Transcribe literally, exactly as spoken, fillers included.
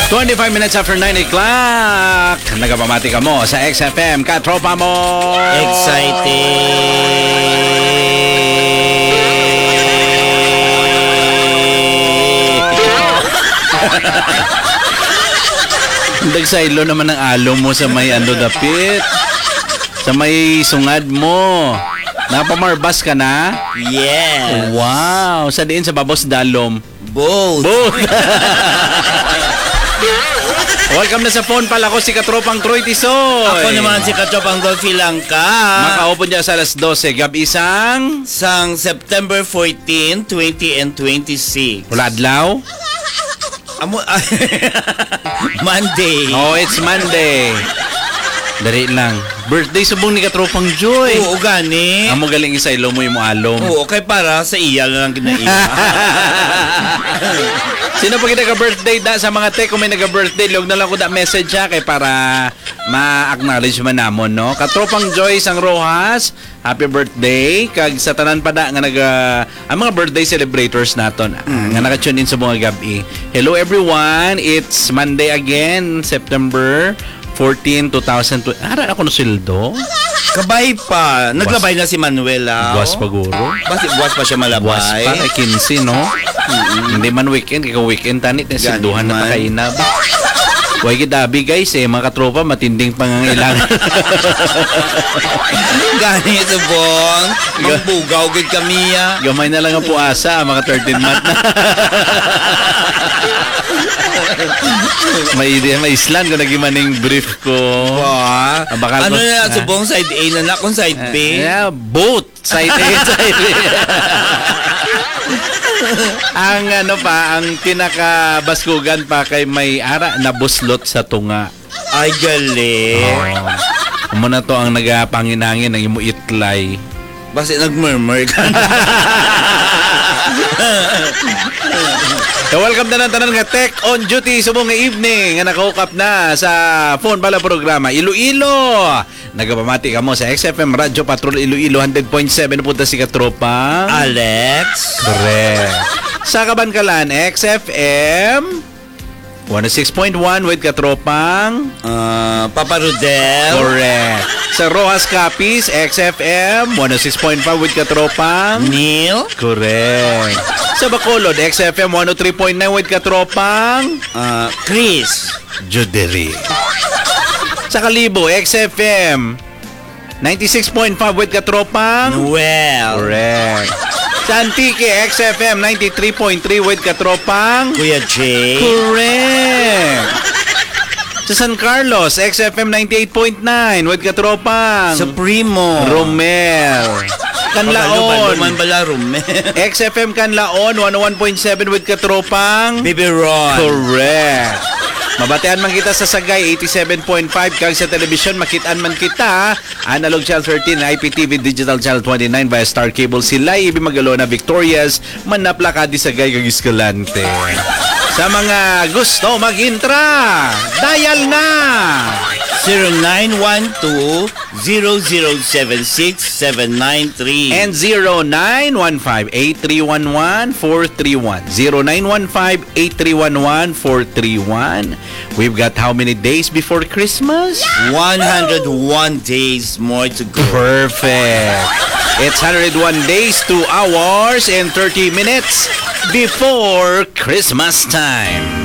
twenty-five minutes after nine o'clock. Nagapamati ka mo sa X F M. Katropa mo. Excited. Dagsaylo naman ang alo mo sa may ando dapit. Sa may sungad mo. Napamarbas ka na? Yes. Wow. Sa diin sa babos dalom. Both. Both. Welcome na sa phone pala ko si Katropang Troy Tisoy. Ako naman si Katropang Dolphy Langka. Makaupon niya sa alas dose. Gab isang Sang September fourteen, twenty, and twenty-six. Wala adlaw? Amo, Monday. Oh, it's Monday. Dari lang. Birthday subong ni Katropang Joy. Oo, gani. Amo galing isa ilo mo yung alom. Oo, kay para sa iya lang kinaiya. Sino pa kita ka-birthday da sa mga tech kung may nag-birthday, log na lang ko da message siya kay para ma-acknowledge man namon, no? Katropang Joy Sang Rojas, happy birthday. Kag sa tanan pa da nga nag uh, ang mga birthday celebrators naton mm. nga naka-tune in sa mga gabi. Hello everyone, it's Monday again, September fourteenth, two thousand twenty. Ara ako no sildo. Kabay pa. Naglabay na si Manuela. Buwas pa guro. Basi buwas pa siya malabay. Buwas pa kay quince, no? Mm-hmm. Hindi man weekend, kaya weekend tanit na silduhan na pakainab. Huwag gidabi guys eh, mga katropa, matinding pangangailangan. Gani ito bong. Magbugaw gid kami ya. Gamay na lang ang puasa, mga thirteen month na. may may islan ko naging maning brief ko. Ba? Bakal Ano ko, na ah, subong side A na na kung side B? Yeah, both side A side B. Ang ano pa, ang pinakabaskugan pa kay may ara na buslot sa tunga. Ay galing. Oh. Muna to ang nagapanginangin ng imo itlay. Basi nagmurmur ka. So welcome na ng tanan nga Tech on Duty subong nga evening nga nakaukap na sa phone pala programa Iloilo. Nagapamati ka mo sa X F M Radyo Patrol Iloilo one hundred point seven punta si Katropang Alex. Correct. Sa Kabankalan X F M one oh six point one with Katropang Uh, Papa Rodel. Correct. Sa Rojas Capiz X F M one oh six point five with Katropang Neil. Correct. Sa Bacolod X F M one oh three point nine with Katropang Uh, Chris. Judery. Sa Kalibo X F M ninety-six point five with Katropang Noel. Correct. Sa Antique X F M ninety-three point three with Katropang Kuya Jay. Correct. Sa San Carlos X F M ninety-eight point nine with Katropang Supremo. Romel. Kanlaon Man bala Romel. X F M Kanlaon one oh one point seven with Katropang Baby Ron. Correct. Mabatean man kita sa Sagay eighty-seven point five kag sa telebisyon makitaan man kita Analog Channel thirteen, I P T V Digital Channel twenty-nine via Star Cable sila ibi Magalona Victorias Manapla Cadiz Sagay kag Escalante. Sa mga gusto mag-intra, dial na zero nine one two zero zero seven six seven nine three and zero nine one five eight three one one four three one zero nine one five eight three one one four three one. We've got how many days before Christmas? one hundred one days more to go. Perfect. It's one hundred one days, two hours, and thirty minutes before Christmas time.